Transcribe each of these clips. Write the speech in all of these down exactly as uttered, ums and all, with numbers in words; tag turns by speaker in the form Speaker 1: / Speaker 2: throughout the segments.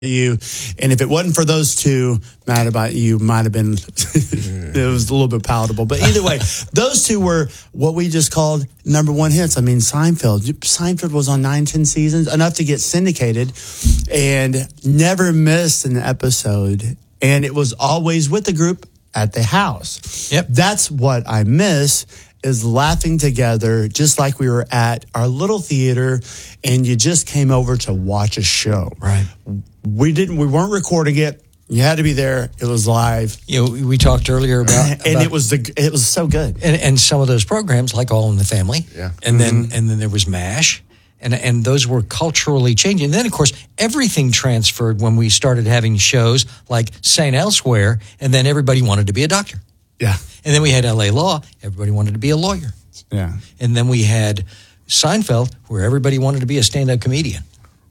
Speaker 1: you, and if it wasn't for those two, Mad About You might have been, it was a little bit palatable. But either way, those two were what we just called number one hits. I mean, Seinfeld. Seinfeld was on nine, ten seasons, enough to get syndicated, and never missed an episode. And it was always with the group at the house.
Speaker 2: Yep.
Speaker 1: That's what I miss, is laughing together, just like we were at our little theater, and you just came over to watch a show.
Speaker 2: Right.
Speaker 1: We didn't. We weren't recording it. You had to be there. It was live.
Speaker 2: You know, we talked earlier about,
Speaker 1: and
Speaker 2: about,
Speaker 1: it was the. It was so good.
Speaker 2: and, and some of those programs, like All in the Family,
Speaker 3: Yeah.
Speaker 2: and
Speaker 1: Mm-hmm.
Speaker 2: then and then there was MASH, and and those were culturally changing. And then, of course, everything transferred when we started having shows like Saint Elsewhere, and then everybody wanted to be a doctor.
Speaker 1: Yeah.
Speaker 2: And then we had L A Law. Everybody wanted to be a lawyer.
Speaker 1: Yeah.
Speaker 2: And then we had Seinfeld, where everybody wanted to be a stand-up comedian.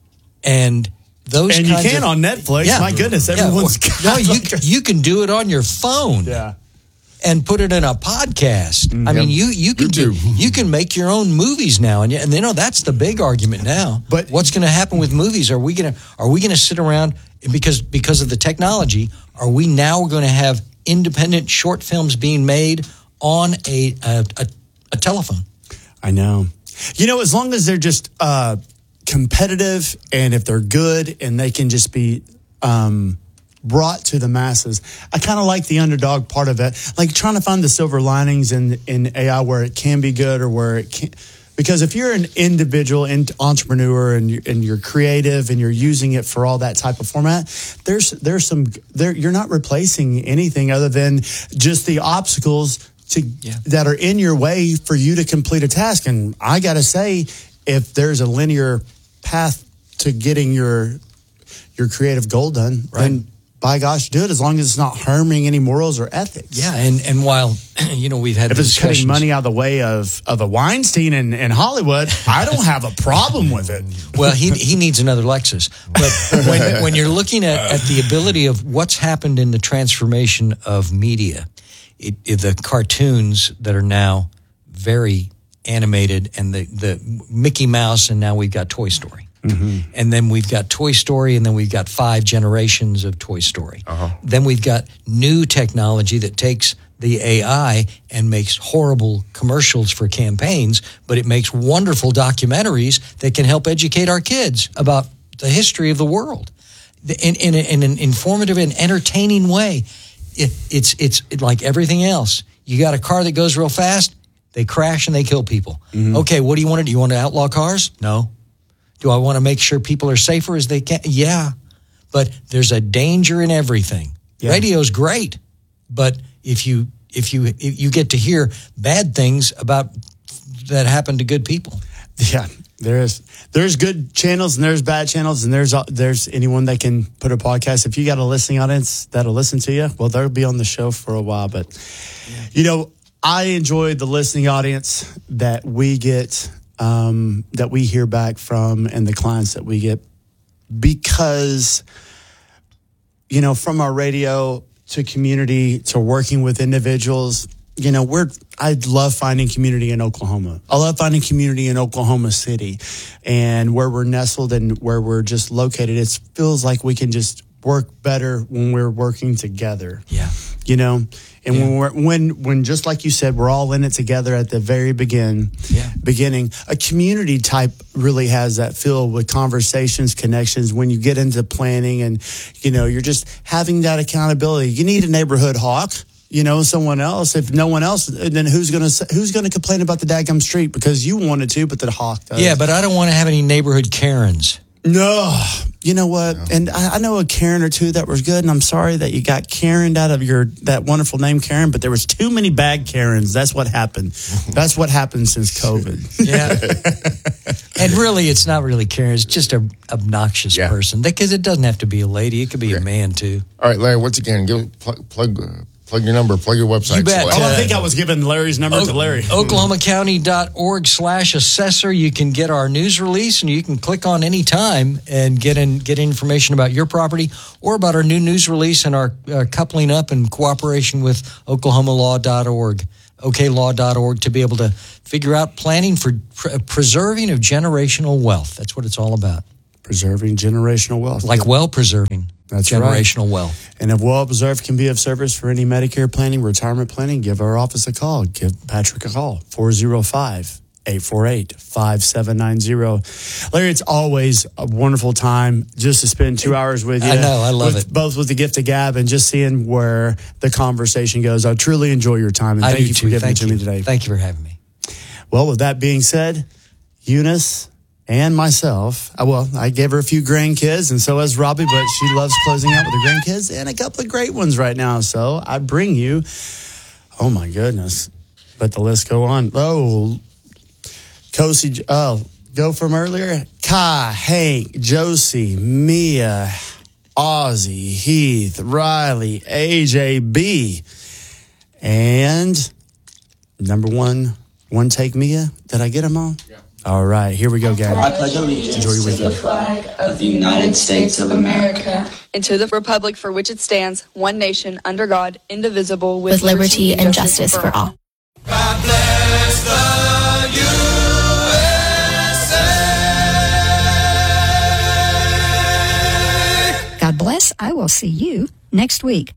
Speaker 2: And those
Speaker 1: And you
Speaker 2: kinds
Speaker 1: can
Speaker 2: of,
Speaker 1: on Netflix.
Speaker 2: Yeah.
Speaker 1: My goodness,
Speaker 2: Yeah.
Speaker 1: everyone's
Speaker 2: No,
Speaker 1: got
Speaker 2: you,
Speaker 1: like-
Speaker 2: you can do it on your phone.
Speaker 1: Yeah.
Speaker 2: And put it in a podcast. I mean, you you can do, you can make your own movies now, and you, and you know that's the big argument now.
Speaker 1: But-
Speaker 2: what's going to happen with movies? Are we going to are we going to sit around because because of the technology? Are we now going to have independent short films being made on a a, a, a telephone?
Speaker 1: I know. You know, as long as they're just uh, competitive, and if they're good, and they can just be um, brought to the masses. I kind of like the underdog part of it, like trying to find the silver linings in in A I where it can be good or where it can't. Because if you're an individual entrepreneur and you're, and you're creative and you're using it for all that type of format, there's there's some there. You're not replacing anything other than just the obstacles to
Speaker 2: Yeah.
Speaker 1: that are in your way for you to complete a task. And I got to say, if there's a linear path to getting your your creative goal done,
Speaker 2: Right.
Speaker 1: then by gosh, do it as long as it's not harming any morals or ethics.
Speaker 2: Yeah, and and while you know we've had
Speaker 1: If
Speaker 2: the
Speaker 1: it's cutting
Speaker 2: discussions-
Speaker 1: money out of the way of, of a Weinstein in, in Hollywood, I don't have a problem with it.
Speaker 2: Well, he he needs another Lexus. But when, when you're looking at, at the ability of what's happened in the transformation of media, it, it, the cartoons that are now very animated, and the, the Mickey Mouse, and now we've got Toy Story. Mm-hmm. And then we've got Toy Story, and then we've got five generations of Toy Story. Uh-huh. Then we've got new technology that takes the A I and makes horrible commercials for campaigns, but it makes wonderful documentaries that can help educate our kids about the history of the world in, in, in an informative and entertaining way. It, it's it's like everything else. You got a car that goes real fast, they crash and they kill people. Mm-hmm. Okay, what do you want to do? You want to outlaw cars? No. Do I want to make sure people are safer as they can? Yeah. But there's a danger in everything. Yeah. Radio's great, but if you if you if you get to hear bad things about that happen to good people.
Speaker 1: Yeah, there's there's good channels and there's bad channels, and there's there's anyone that can put a podcast. If you got a listening audience that'll listen to you, well, they'll be on the show for a while. But yeah. you know, I enjoy the listening audience that we get. Um, that we hear back from and the clients that we get, because, you know, from our radio to community to working with individuals, you know, we're, I love finding community in Oklahoma. I love finding community in Oklahoma City, and where we're nestled and where we're just located. It feels like we can just work better when we're working together. Yeah. You know, and yeah. when we're, when, when, just like you said, we're all in it together at the very begin, yeah. beginning, a community type really has that feel with conversations, connections. When you get into planning and, you know, you're just having that accountability. You need a neighborhood hawk, you know, someone else. If no one else, then who's going to, who's going to complain about the daggum street because you wanted to, but the hawk does.
Speaker 2: Yeah. But I don't want to have any neighborhood Karens.
Speaker 1: No, you know what? No. And I, I know a Karen or two that was good, and I'm sorry that you got Karened out of your that wonderful name, Karen. But there was too many bad Karens. That's what happened. That's what happened since COVID.
Speaker 2: Yeah, and really, it's not really Karen. It's just an obnoxious yeah. person, because it doesn't have to be a lady. It could be yeah. a man too.
Speaker 3: All right, Larry. Once again, give plug. plug uh, Plug your number, plug your website.
Speaker 2: You bet.
Speaker 1: Oh, I think I was giving Larry's number o- to Larry.
Speaker 2: Oklahoma County dot org slash assessor. You can get our news release, and you can click on any time and get in, get information about your property or about our new news release and our uh, coupling up in cooperation with Oklahoma law dot org, O K law dot org, to be able to figure out planning for pr- preserving of generational wealth. That's what it's all about.
Speaker 1: Preserving generational wealth.
Speaker 2: Like well preserving
Speaker 1: That's
Speaker 2: generational
Speaker 1: right.
Speaker 2: wealth.
Speaker 1: And if well preserved can be of service for any Medicare planning, retirement planning, give our office a call. Give Patrick a call. four oh five, eight four eight, five seven nine zero. Larry, it's always a wonderful time just to spend two hours with you.
Speaker 2: I know, I love
Speaker 1: with,
Speaker 2: it.
Speaker 1: Both with the gift of gab and just seeing where the conversation goes. I truly enjoy your time, and
Speaker 2: I
Speaker 1: thank
Speaker 2: do
Speaker 1: you for
Speaker 2: too.
Speaker 1: giving
Speaker 2: Thank
Speaker 1: it to
Speaker 2: you.
Speaker 1: me today.
Speaker 2: Thank you for having me.
Speaker 1: Well, with that being said, Eunice and myself, uh, well, I gave her a few grandkids, and so has Robbie, but she loves closing out with her grandkids and a couple of great ones right now. So I bring you, oh my goodness, but the list go on. Oh, Kosi, oh, go from earlier. Kai, Hank, Josie, Mia, Ozzy, Heath, Riley, A J B, and number one, one take Mia. Did I get them all? Yeah. All right, here we go, Gab.
Speaker 4: I pledge allegiance
Speaker 1: Enjoy your
Speaker 4: to the
Speaker 1: weekend.
Speaker 4: flag of the United States of America
Speaker 5: and to the republic for which it stands, one nation, under God, indivisible,
Speaker 6: with liberty and justice for all.
Speaker 7: God bless the U S A.
Speaker 8: God bless. I will see you next week.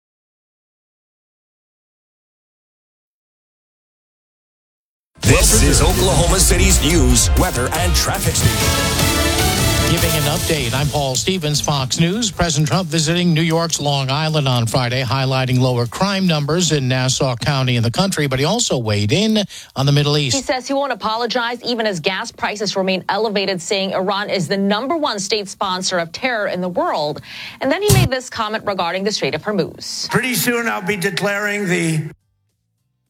Speaker 9: This is Oklahoma City's news, weather, and traffic station.
Speaker 10: Giving an update, I'm Paul Stevens, Fox News. President Trump visiting New York's Long Island on Friday, highlighting lower crime numbers in Nassau County and the country, but he also weighed in on the Middle East.
Speaker 11: He says he won't apologize even as gas prices remain elevated, saying Iran is the number one state sponsor of terror in the world. And then he made this comment regarding the Strait of Hormuz.
Speaker 7: Pretty soon I'll be declaring the